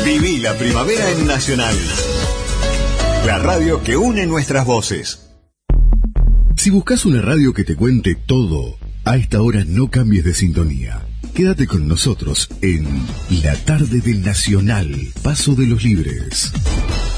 Viví la primavera en Nacional. La radio que une nuestras voces. Si buscas una radio que te cuente todo, a esta hora no cambies de sintonía. Quédate con nosotros en La Tarde del Nacional, Paso de los Libres.